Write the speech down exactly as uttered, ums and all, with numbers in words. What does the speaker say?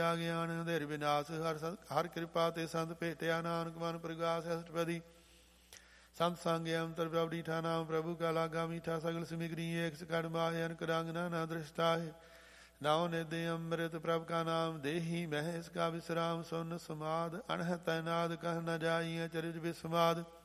ਗਿਆਨ ਅੰਧੇਰ ਵਿਨਾਸ਼ ਹਰ ਹਰ ਕਿਰਪਾ ਤੇ ਸੰਤ ਭੇਟਿਆ ਨਾਨਕ ਮਨ ਪ੍ਰਗਾਸ ਅਸ਼ਟਪਦੀ ਸੰਤ ਸੰਗ ਅੰਤਰ ਪ੍ਰਭ ਡੀਠਾ ਨਾਮ ਪ੍ਰਭੂ ਕਾ ਲਾਗਾ ਮੀਠਾ ਸਗਲ ਸਿਮਿਗਰੀ ਏਕ ਸਕੜ ਮਾਇ ਅਨਕ ਰੰਗ ਨਾਨਾ ਦ੍ਰਿਸ਼ਟਾ ਹੈ ਨਾਉ ਨਿਦੇ ਅੰਮ੍ਰਿਤ ਪ੍ਰਭ ਕਾ ਨਾਮ ਦੇਹੀ ਮਹਿ ਇਸ ਕਾ ਵਿਸਰਾਮ ਸੁਨ ਸਮਾਦ ਅਣਹ ਤੈਨਾਦ ਕਹ ਨ ਜਾਈ ਅਚਰਜ ਵਿਸਮਾਦ